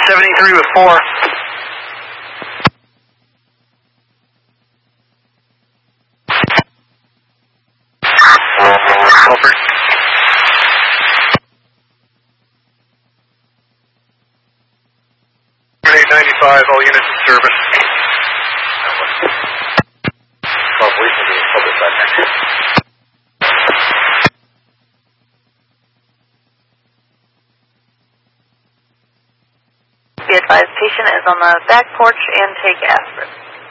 73 with 4. Over. 895, all units in service. Probably for the public back next. Be advised, patient is on the back porch and take aspirin.